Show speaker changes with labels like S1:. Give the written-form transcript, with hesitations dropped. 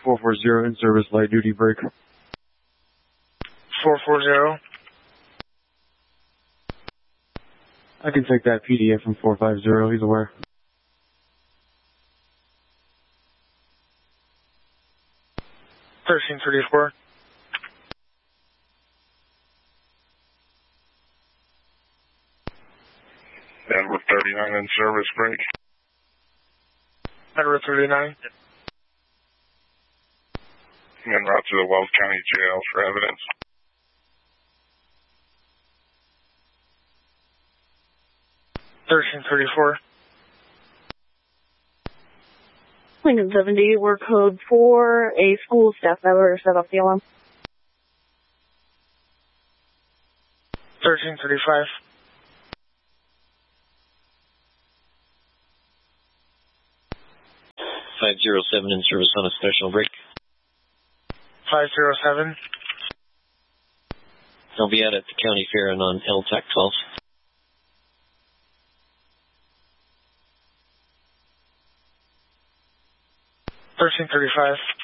S1: 440 in service, light duty break.
S2: 440.
S1: I can take that PDF from 450, he's aware.
S2: $13.34.
S3: Edward 39 in service, break.
S2: Edward 39.
S3: En route to the Wells County Jail for evidence.
S2: $13.34.
S4: Lincoln 70, we're code 4, a school staff member set off the alarm.
S2: $13.35.
S5: .507 in service on a special break.
S2: 507.
S5: I'll be out at the county fair and on LTAC calls.
S2: $13.35.